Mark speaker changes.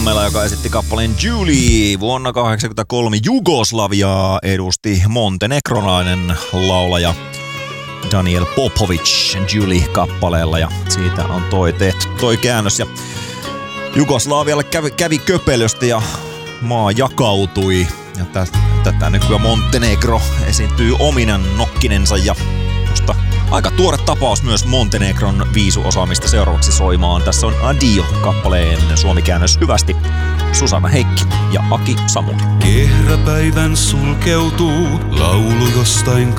Speaker 1: Sammela, joka esitti kappaleen Julie. Vuonna 1983 Jugoslaviaa edusti montenegrolainen laulaja Daniel Popovic Julie-kappaleella, ja siitä on toi käännös. Ja Jugoslavialle kävi köpelösti ja maa jakautui. Ja tätä nykyään Montenegro esiintyy ominen nokkinensa, ja musta aika tuore tapaus myös Montenegron viisuosaamista seuraavaksi soimaan. Tässä on Adio-kappaleen suomikäännös hyvästi Susanna Heikki ja Aki Samuli.
Speaker 2: Kehräpäivän sulkeutuu laulu jostain